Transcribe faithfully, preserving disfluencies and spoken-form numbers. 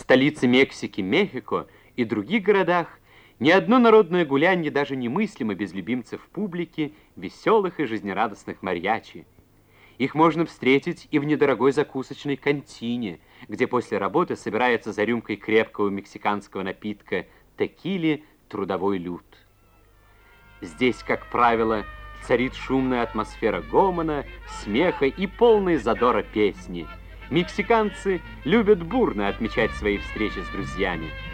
столице Мексики, Мехико и других городах ни одно народное гулянье даже немыслимо без любимцев публики, веселых и жизнерадостных марьячи. Их можно встретить и в недорогой закусочной кантине, где после работы собирается за рюмкой крепкого мексиканского напитка текили трудовой люд. Здесь, как правило, царит шумная атмосфера гомона, смеха и полной задора песни. Мексиканцы любят бурно отмечать свои встречи с друзьями.